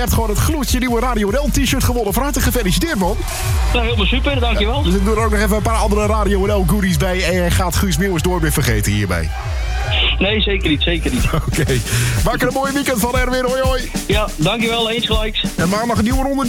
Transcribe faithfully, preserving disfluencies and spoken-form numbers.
Je hebt gewoon het gloedje nieuwe Radio N L t-shirt gewonnen. Van harte gefeliciteerd, man. Nou, helemaal super, dankjewel. Dus ik doe er ook nog even een paar andere Radio N L goodies bij. En gaat Guus Meeuwis door weer vergeten hierbij. Nee, zeker niet, zeker niet. Oké. Okay. Maak er een mooi weekend van, Erwin. Hoi, hoi. Ja, dankjewel. Eens gelijks. En maandag een nieuwe ronde